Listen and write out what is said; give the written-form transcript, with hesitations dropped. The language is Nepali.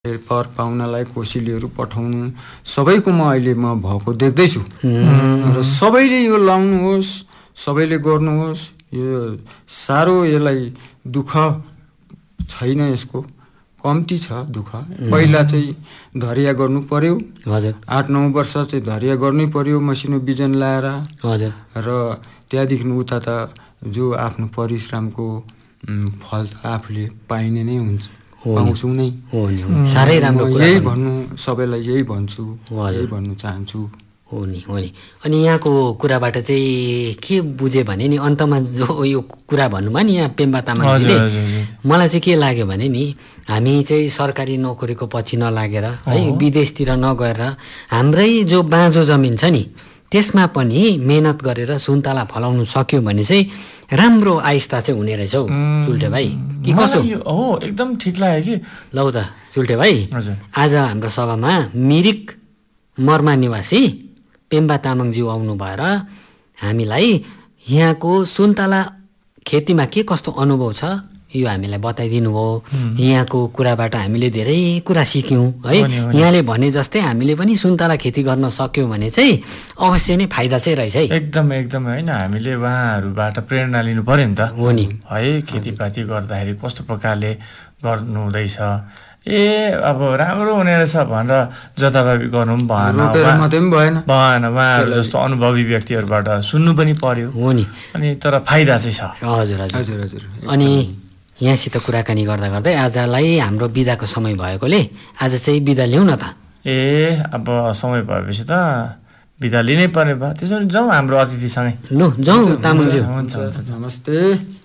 पर पाहुनालाई कोसेलीहरू पठाउनु सबैको अहिले म भएको देख्दैछु र सबैले यो लाउनुहोस्, सबैले गर्नुहोस्। यो साह्रो यसलाई दुःख छैन, यसको कम्ती छ दुःख। पहिला चाहिँ धरिया गर्नु पर्यो, हजुर 8-9 वर्ष चाहिँ धरिया गर्नै पर्यो मसिनो बिजन लाएर, हजुर। र त्यहाँदेखि उता त जो आफ्नो परिश्रमको फल त आफूले पाइने नै हुन्छ, पाउँछौँ नै। हो नि, साह्रै राम्रो कुरा। यही भन्नु, सबैलाई यही भन्छु, यही भन्नु चाहन्छु। हो नि, हो नि। अनि यहाँको कुराबाट चाहिँ के बुझेँ भने नि, अन्तमा जो यो कुरा भन्नुभयो नि यहाँ पेम्बा तामाङले, मलाई चाहिँ के लाग्यो भने नि, हामी चाहिँ सरकारी नोकरीको पछि नलागेर है, विदेशतिर नगएर हाम्रै जो बाँझो जमिन छ नि त्यसमा पनि मेहनत गरेर सुन्तला फलाउनु सक्यो भने चाहिँ राम्रो आइस्ता चाहिँ हुने रहेछ हौ चुल्टे भाइ। कि कसो हो? एकदम ठिक लाग्यो कि। लौ त चुल्टे भाइ, आज हाम्रो सभामा मिरिक मर्मा निवासी पेम्बा तामाङज्यू आउनु भएर हामीलाई यहाँको सुन्तला खेतीमा के कस्तो अनुभव छ यो हामीलाई बताइदिनु भयो। यहाँको कुराबाट हामीले धेरै कुरा सिक्यौँ है। यहाँले भने जस्तै हामीले पनि सुन्तला खेती गर्न सक्यौँ भने चाहिँ अवश्य नै फाइदा चाहिँ रहेछ है। एकदम एकदम होइन, हामीले उहाँहरूबाट प्रेरणा लिनु पर्यो नि त। हो नि है, खेतीपाती गर्दाखेरि कस्तो प्रकारले गर्नु हुँदैछ, अब राम्रो हुने रहेछ भनेर जताभावी गर्नु पनि भएन। उहाँहरू जस्तो अनुभवी व्यक्तिहरूबाट सुन्नु पनि पर्यो। हो नि, अनि तर फाइदा चाहिँ छ। हजुर हजुर हजुर। अनि यहाँसित कुराकानी गर्दा गर्दै आजलाई हाम्रो बिदाको समय भएकोले आज चाहिँ बिदा लिउँ न त। अब समय भएपछि त बिदा लिनै पर्ने भयो। त्यसो भने जाउँ हाम्रो अतिथिसँगै। लु जाउँ तामाङज्यू। हुन्छ, नमस्ते।